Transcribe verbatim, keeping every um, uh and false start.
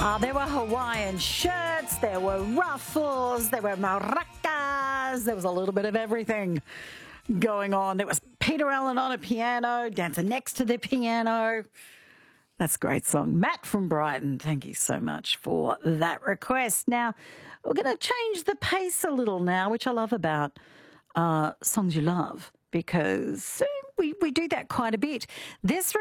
Uh, there were Hawaiian shirts, there were ruffles, there were maracas, there was a little bit of everything going on. There was Peter Allen on a piano, dancing next to the piano. That's a great song. Matt from Brighton, thank you so much for that request. Now, we're going to change the pace a little now, which I love about uh, Songs You Love, because we, we do that quite a bit. This